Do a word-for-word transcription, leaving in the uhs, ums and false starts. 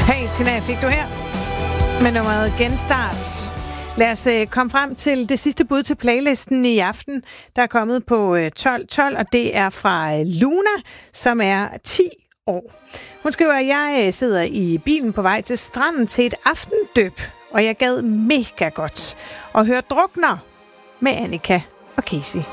Patina fik du her med nummeret Genstart. Lad os øh, komme frem til det sidste bud til playlisten i aften, der er kommet på øh, tolv tolv, og det er fra øh, Luna, som er ti år. Hun skriver, at jeg øh, sidder i bilen på vej til stranden til et aftendøb, og jeg gad mega godt at høre Drukner med Annika og Casey.